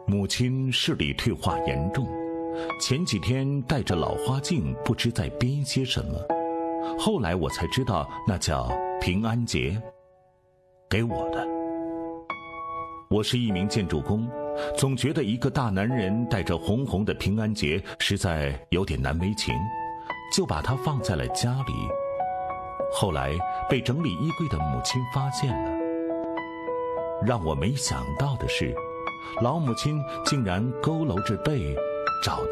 母亲视力退化严重，前几天戴着老花镜，不知在编些什么。后来我才知道，那叫平安结，给我的。我是一名建筑工，总觉得一个大男人带着红红的平安结实在有点难为情，就把它放在了家里。后来被整理衣柜的母亲发现了。让我没想到的是，老母亲竟然佝偻着背找